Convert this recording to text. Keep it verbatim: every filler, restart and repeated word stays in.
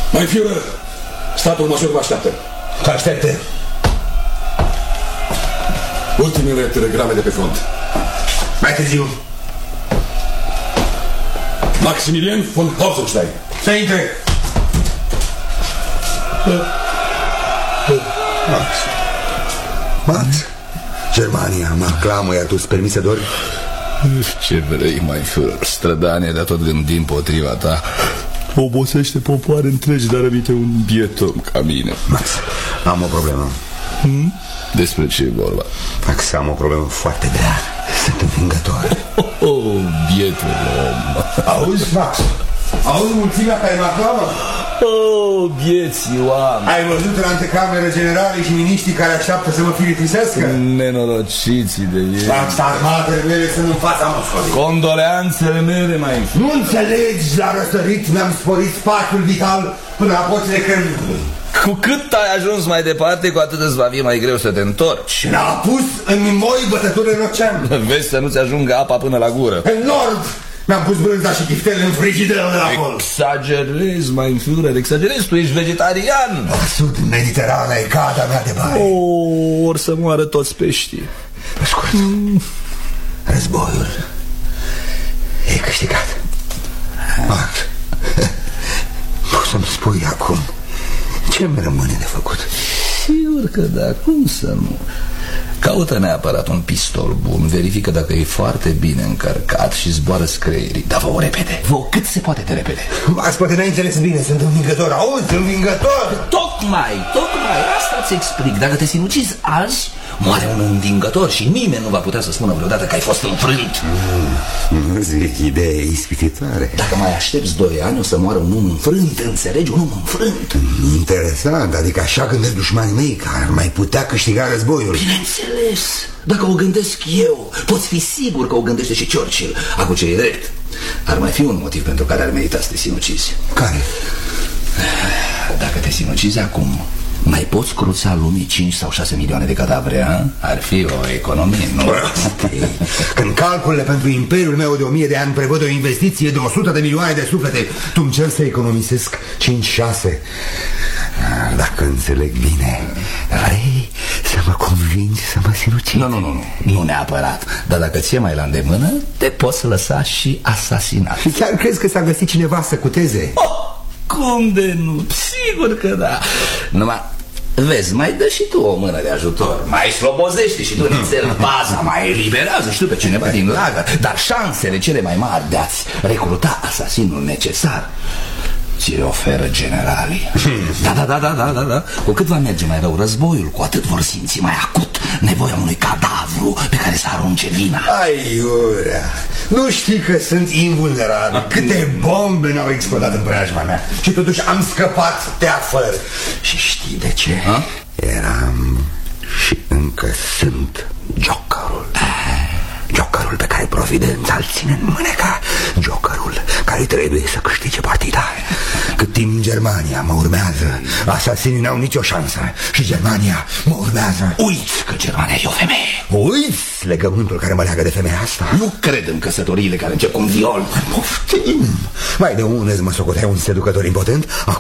Mai fiură, statul major vă așteaptă. Te aștepte. Ultimele telegrame de pe front. Mai târziu. Maximilian von Hausenstein. Să intre. Max. Max. Germania mă aclamă, iar tu îți permiți să dormi? Ce vrei, mai fiul? Strădania de tot gândi împotriva ta obosește popoare întregi, dar rămite un biet om ca mine. Max, am o problemă. Hmm? Despre ce e vorba? Max, am o problemă foarte grea. Sunt învingător. Oh, oh, bietul om. Auzi, Max? Auzi mulțimea care mă aclamă? Oh, bieții oameni. Ai văzut în antecameră generalii și miniștrii care așteaptă să mă filitrisească? Nenorociții de ei. Max, armatele mele sunt în fața Moscovei. Condoleanțele mele, mai Nu înțelegi, la răsărit mi-am sporit spațiul vital până la poțile Kremlinului. Cu cât ai ajuns mai departe, cu atât îți va fi mai greu să te întorci. Ne-a pus în moi bătătură în ocean. Vezi să nu-ți ajungă apa până la gură. În nord mi-am pus brânza și chiftele în frigiderul de la acolo. Exagerezi, mai Führer, exagerezi, tu ești vegetarian. La sud, Mediterana e gata mea de baie. Oh, or să moară toți peștii. Pe scurt, mm. războiul e câștigat. Max, poți să-mi spui acum ce-mi rămâne de făcut? Sigur că da, cum să nu? Caută neapărat un pistol bun, verifică dacă e foarte bine încărcat și zboară screierii. Dar vă repede, vă cât se poate de repede. Max, poate n-ai înțeles bine, sunt învingător, auzi, învingător. Tocmai, tocmai, asta-ți explic. Dacă te sinucizi azi, moare un învingător și nimeni nu va putea să spună vreodată că ai fost înfrânt. mm, Nu zic, idee ispititoare. Dacă mai aștepți doi ani, o să moară un om înfrânt, înțelegi? Un om înfrânt. Interesant, adică așa gândesc dușmanii mei, că ar mai putea câștiga războiul. Bineînțeles, dacă o gândesc eu, poți fi sigur că o gândește și Churchill. Acum ce e drept, ar mai fi un motiv pentru care ar merita să te sinucizi. Care? Dacă te sinucizi acum, mai poți cruța lumii cinci sau șase milioane de cadavre, a? Ar fi o economie, nu? Când calculele pentru imperiul meu de o mie de ani prevăd o investiție de o sută de milioane de suflete, tu îmi cer să economisesc cinci șase. Dacă înțeleg bine, vrei să mă convingi să mă sinucid? Nu, nu, nu, nu, nu neapărat. Dar dacă ți-e mai la îndemână, te poți lăsa și asasinat. Chiar crezi că s-a găsit cineva să cuteze? Oh, cum de nu? Sigur că da. Numai, vezi, mai dă și tu o mână de ajutor. Mai slobozește și tu nițel baza, mai eliberează, știu, pe cineva din lagăr. Dar șansele cele mai mari de a-ți recruta asasinul necesar ți le oferă generalii. Da, da, da, da, da, da, da. Cu cât va merge mai rău războiul, cu atât vor simți mai acut nevoia unui cadavru pe care să arunce vina. Ai, iurea, nu știi că sunt invulnerabil. Câte bombe n-au explodat în preajma mea și totuși am scăpat teafăr. Și știi de ce? Ha? Eram și încă sunt Jokerul. Jokerul pe care Providența îl ține în mânecă. Jokerul care trebuie să câștige partida. Cât timp Germania mă urmează, asasinii n-au nicio șansă. Și Germania mă urmează. Uiți că Germania e o femeie. Uiți legământul care mă leagă de femeia asta. Nu cred în căsătoriile care încep cu un viol. Poftim. Mai de unde mă socoteai un seducător impotent?